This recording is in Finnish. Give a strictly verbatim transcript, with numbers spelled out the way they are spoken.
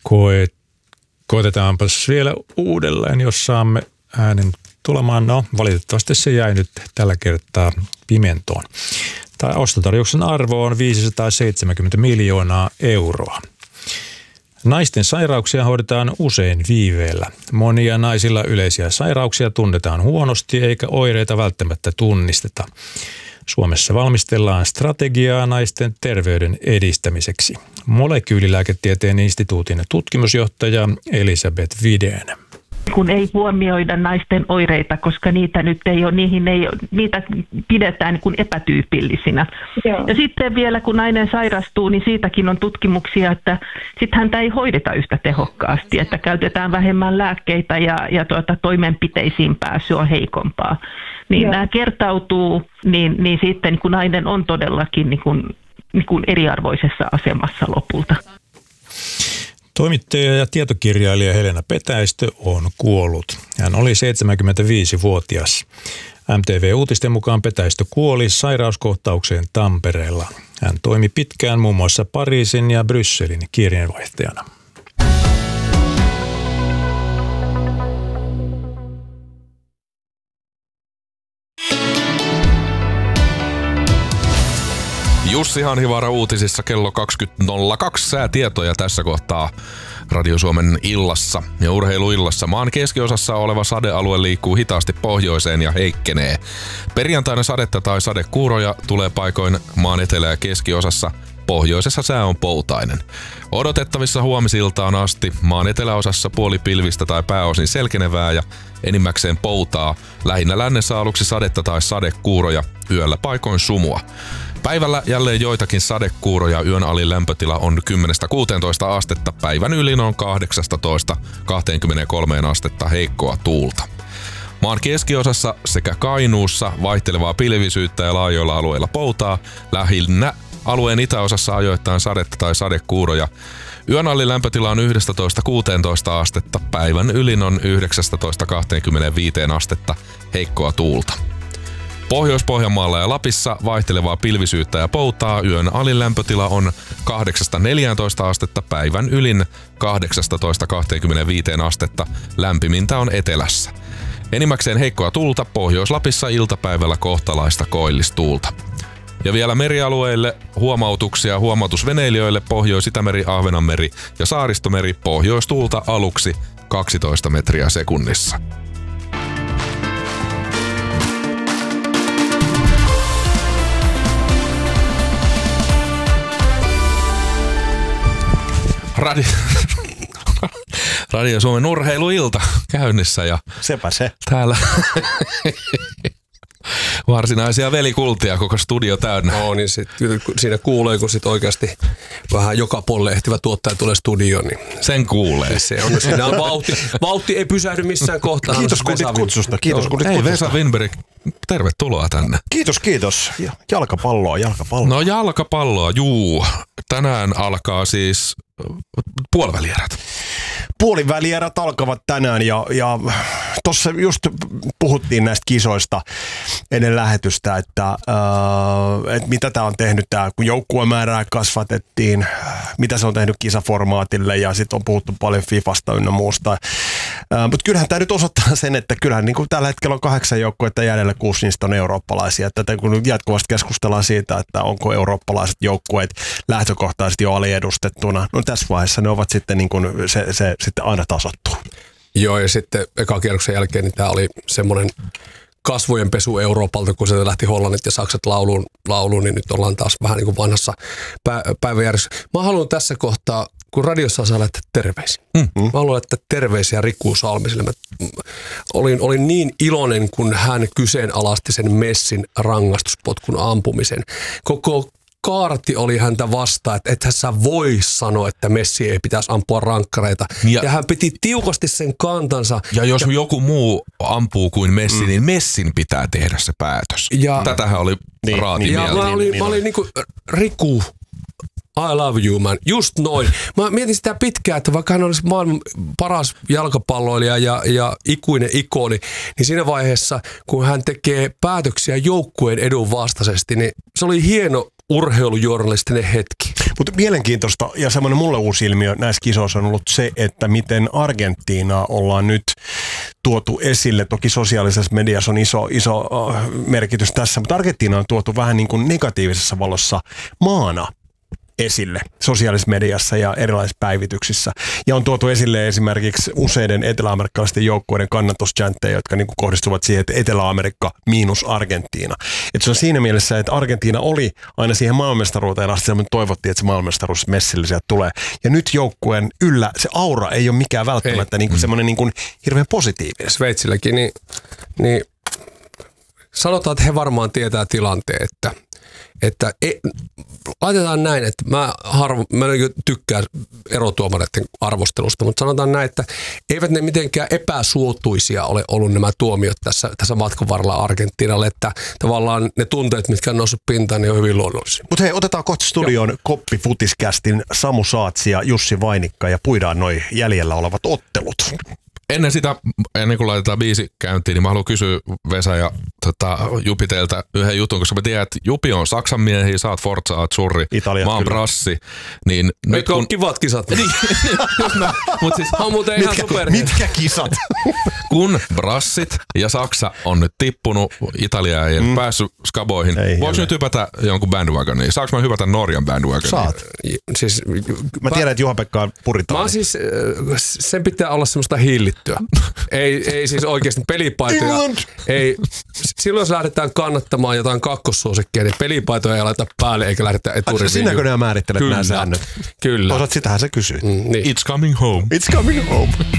Koe, koetetaanpas vielä uudelleen, jos saamme äänen tulemaan. No, valitettavasti se jäi nyt tällä kertaa pimentoon. Tämä ostotarjouksen arvo on viisisataaseitsemänkymmentä miljoonaa euroa. Naisten sairauksia hoidetaan usein viiveellä. Monia naisilla yleisiä sairauksia tunnetaan huonosti eikä oireita välttämättä tunnisteta. Suomessa valmistellaan strategiaa naisten terveyden edistämiseksi. Molekyylilääketieteen instituutin tutkimusjohtaja Elisabeth Vidén. Kun ei huomioida naisten oireita, koska niitä nyt ei ole, niihin ei ole, niitä pidetään niin kuin epätyypillisinä. Joo. Ja sitten vielä kun nainen sairastuu, niin siitäkin on tutkimuksia, että sitten häntä ei hoideta yhtä tehokkaasti, että käytetään vähemmän lääkkeitä ja, ja tuota, toimenpiteisiin pääsy on heikompaa. Niin Joo. nämä kertautuu, niin, niin sitten kun nainen on todellakin niin kuin, niin kuin eriarvoisessa asemassa lopulta. Toimittaja ja tietokirjailija Helena Petäistö on kuollut. Hän oli seitsemänkymmentäviisivuotias. M T V-uutisten mukaan Petäistö kuoli sairauskohtaukseen Tampereella. Hän toimi pitkään muun muassa Pariisin ja Brysselin kirjeenvaihtajana. Jussi Hanhivaara uutisissa kello kaksikymmentä nolla kaksi. Säätietoja tässä kohtaa Radio Suomen illassa ja urheiluillassa. Maan keskiosassa oleva sadealue liikkuu hitaasti pohjoiseen ja heikkenee. Perjantaina sadetta tai sadekuuroja tulee paikoin maan etelä- ja keskiosassa. Pohjoisessa sää on poutainen. Odotettavissa huomisiltaan asti maan eteläosassa puolipilvistä tai pääosin selkenevää ja enimmäkseen poutaa. Lähinnä lännessä aluksi sadetta tai sadekuuroja, yöllä paikoin sumua. Päivällä jälleen joitakin sadekuuroja, yön alin lämpötila on kymmenestä kuuteentoista astetta, päivän ylin on kahdeksastatoista kaksikymmentäkolme astetta heikkoa tuulta. Maan keskiosassa sekä Kainuussa vaihtelevaa pilvisyyttä ja laajoilla alueilla poutaa, lähinnä alueen itäosassa ajoittain sadetta tai sadekuuroja. Yön alin lämpötila on yksitoista kuuteentoista astetta, päivän ylin on yhdeksäntoista kaksikymmentäviisi astetta heikkoa tuulta. Pohjois-Pohjanmaalla ja Lapissa vaihtelevaa pilvisyyttä ja poutaa, yön alin lämpötila on kahdeksasta neljääntoista astetta, päivän ylin kahdeksastatoista kaksikymmentäviisi astetta, lämpimintä on etelässä. Enimmäkseen heikkoa tuulta, Pohjois-Lapissa iltapäivällä kohtalaista koillistuulta. Ja vielä merialueille huomautuksia huomautusveneilijöille Pohjois-Itämeri, Ahvenanmeri ja Saaristomeri, pohjoistuulta aluksi kaksitoista metriä sekunnissa. Radio, Radio Suomen urheiluilta käynnissä ja sepä se. Täällä varsinaisia velikultia koko studio täynnä. No niin, sit, siinä kuulee, kun sit oikeasti vähän joka puolelle ehtivä tuottaja tulee studioon. Niin sen kuulee. Se on, siinä on vauhti. Vauhti ei pysähdy missään kohtaa. Kiitos kundit kutsusta. Kiitos kundit Hei kutsusta. Vesa Winberg, tervetuloa tänne. Kiitos, kiitos. Jalkapalloa, jalkapalloa. No jalkapalloa, juu. Tänään alkaa siis puolivälierät. Puolivälierät alkavat tänään ja, ja tuossa just puhuttiin näistä kisoista ennen lähetystä, että, äh, että mitä tämä on tehnyt, tää, kun joukkuemäärää kasvatettiin, mitä se on tehnyt kisaformaatille ja sitten on puhuttu paljon Fifasta ynnä muusta. Äh, mutta kyllähän tämä nyt osoittaa sen, että kyllähän niin kuin tällä hetkellä on kahdeksan joukkuetta jäljellä, kuusi niistä on eurooppalaisia. Että kun nyt jatkuvasti keskustellaan siitä, että onko eurooppalaiset joukkueet lähtökohtaisesti jo aliedustettuna, no tässä vaiheessa ne ovat sitten niin kuin se, se sitten aina tasottuu. Joo, ja sitten eka kierroksen jälkeen niin tämä oli semmoinen kasvojen pesu Euroopalta, kun se lähti Hollannit ja Saksat lauluun, lauluun, niin nyt ollaan taas vähän niin kuin vanhassa pä- päiväjärjestyksessä. Mä haluan tässä kohtaa, kun radiossa saa laittaa terveisiä. Mm-hmm. Mä haluan laittaa terveisiä Riku Salmiselle. Mä olin, olin niin iloinen, kun hän kyseenalaisti sen Messin rangaistuspotkun ampumisen. Koko kaarti oli häntä vastaan, että ethän sä voi sanoa, että Messi ei pitäisi ampua rankkareita. Ja, ja hän piti tiukasti sen kantansa. Ja jos ja, joku muu ampuu kuin Messi, mm. niin Messin pitää tehdä se päätös. Ja, tätähän oli niin, raati niin, mieltä. Ja mä olin, niin, mä olin niin kuin, Riku, I love you man, just noin. Mä mietin sitä pitkään, että vaikka hän olisi maailman paras jalkapalloilija ja, ja ikuinen ikoni, niin siinä vaiheessa, kun hän tekee päätöksiä joukkueen edun vastaisesti, niin se oli hieno urheilujournalistinen hetki. Mutta mielenkiintoista ja semmoinen mulle uusi ilmiö näissä kisoissa on ollut se, että miten Argentiinaa ollaan nyt tuotu esille. Toki sosiaalisessa mediassa on iso, iso merkitys tässä, mutta Argentiina on tuotu vähän niin kuin negatiivisessa valossa maana esille sosiaalisessa mediassa ja erilaisissa päivityksissä. Ja on tuotu esille esimerkiksi useiden eteläamerikkalaisten joukkueiden kannatusjänttejä, jotka niin kuin kohdistuvat siihen, että Etelä-Amerikka miinus Argentiina. Et se on siinä mielessä, että Argentiina oli aina siihen maailmanmestaruuteen asti, me toivottiin, että se maailmanmestaruus messille sieltä tulee. Ja nyt joukkueen yllä se aura ei ole mikään välttämättä niin kuin semmoinen niin kuin hirveän positiivinen. Sveitsilläkin, niin, niin sanotaan, että he varmaan tietää tilanteen, että Että ei, laitetaan näin, että mä, harvo, mä tykkään erotuomareiden arvostelusta, mutta sanotaan näin, että eivät ne mitenkään epäsuotuisia ole ollut nämä tuomiot tässä, tässä matkan varrella Argentiinalle, että tavallaan ne tunteet, mitkä on noussut pintaan, niin on hyvin luonnollisia. Mutta hei, otetaan kohta studioon Koppi Futiskästin Samu Saatsi ja Jussi Vainikka ja puidaan noi jäljellä olevat ottelut. Ennen sitä, ennen kuin laitetaan biisi käyntiin, niin mä haluan kysyä Vesa ja tota, Jupi teiltä yhden jutun, koska mä tiedän, että Jupi on Saksan miehiä, sä oot Forza Azzurri, Italia, mä oon kyllä. Brassi. Niin nyt kun... on kivat kisat. niin, no, mut siis, on muuten ihan mitkä, super. mitkä kisat? kun Brassit ja Saksa on nyt tippunut, Italia ei mm. päässyt skaboihin, voiko nyt hypätä jonkun bandwagoniin? Saanko mä hypätä Norjan bandwagoniin? Saat. Siis, mä tiedän, että Juha-Pekka on puritaani. Mä siis, sen pitää olla semmoista hillittyä. ei, ei siis oikeasti pelipaitoja. Ei, silloin jos lähdetään kannattamaan jotain kakkossuosikkia, niin pelipaitoja ei laita päälle eikä lähdetä eturiviin. Sinäkö nämä määrittelet nämä säännöt? Kyllä. Osat, sitähän sä kysyit. Mm, niin. It's coming home. It's coming home.